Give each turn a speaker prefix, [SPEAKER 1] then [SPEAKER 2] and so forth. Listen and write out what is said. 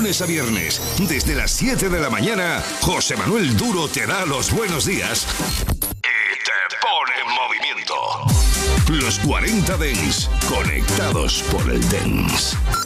[SPEAKER 1] lunes a viernes, desde las 7 de la mañana, José Manuel Duro te da los buenos días y te pone en movimiento. Los 40 Dance, conectados por el Dance.